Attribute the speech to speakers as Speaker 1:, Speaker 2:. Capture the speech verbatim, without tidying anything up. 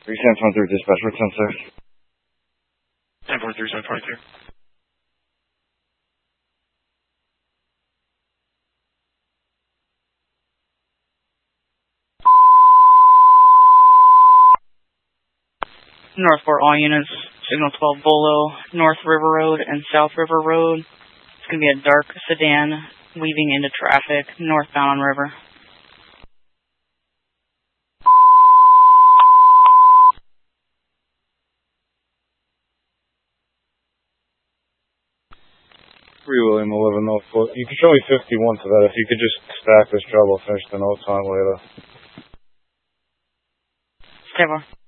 Speaker 1: three seven twenty-three, dispatch, return, sir.
Speaker 2: ten forty-three, seven twenty-three.
Speaker 3: Northport, all units, signal twelve Bolo, North River Road and South River Road. It's going to be a dark sedan weaving into traffic northbound on River.
Speaker 1: three William eleven Northport. You can show me fifty-one to that. If you could just stack this job, I'll finish the notes on later.
Speaker 3: Stay